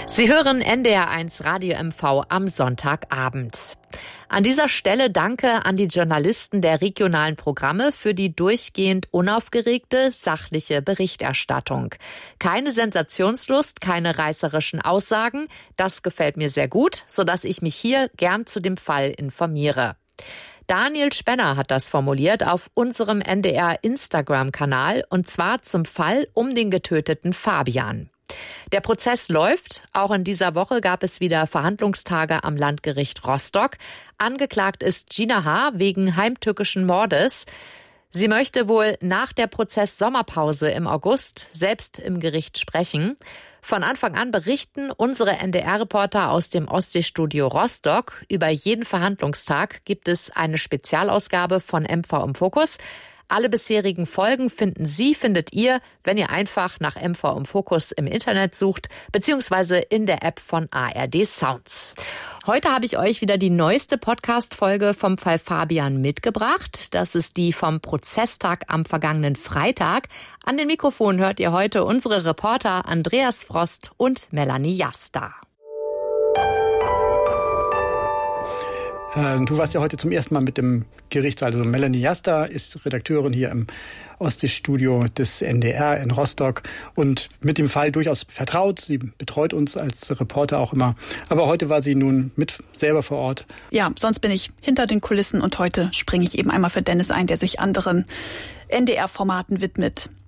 Sie hören NDR1 Radio MV am Sonntagabend. An dieser Stelle danke an die Journalisten der regionalen Programme für die durchgehend unaufgeregte, sachliche Berichterstattung. Keine Sensationslust, keine reißerischen Aussagen. Das gefällt mir sehr gut, sodass ich mich hier gern zu dem Fall informiere. Daniel Spenner hat das formuliert auf unserem NDR-Instagram-Kanal, und zwar zum Fall um den getöteten Fabian. Der Prozess läuft. Auch in dieser Woche gab es wieder Verhandlungstage am Landgericht Rostock. Angeklagt ist Gina H. wegen heimtückischen Mordes. Sie möchte wohl nach der Prozess-Sommerpause im August selbst im Gericht sprechen. Von Anfang an berichten unsere NDR-Reporter aus dem Ostseestudio Rostock. Über jeden Verhandlungstag gibt es eine Spezialausgabe von MV im Fokus. Alle bisherigen Folgen findet ihr, wenn ihr einfach nach MV im Fokus im Internet sucht, beziehungsweise in der App von ARD Sounds. Heute habe ich euch wieder die neueste Podcast-Folge vom Fall Fabian mitgebracht. Das ist die vom Prozesstag am vergangenen Freitag. An den Mikrofonen hört ihr heute unsere Reporter Andreas Frost und Melanie Jasta. Du warst ja heute zum ersten Mal mit dem Gerichtssaal. Also Melanie Jasta ist Redakteurin hier im Ostseestudio des NDR in Rostock und mit dem Fall durchaus vertraut. Sie betreut uns als Reporter auch immer. Aber heute war sie nun mit selber vor Ort. Ja, sonst bin ich hinter den Kulissen und heute springe ich eben einmal für Dennis ein, der sich anderen NDR-Formaten widmet.